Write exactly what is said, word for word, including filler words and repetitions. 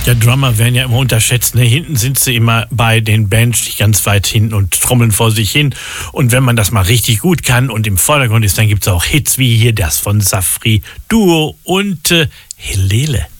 Ja, Drummer werden ja immer unterschätzt. Ne? Hinten sind sie immer bei den Bands die ganz weit hinten und trommeln vor sich hin. Und wenn man das mal richtig gut kann und im Vordergrund ist, dann gibt es auch Hits wie hier das von Safri Duo und äh, Helele.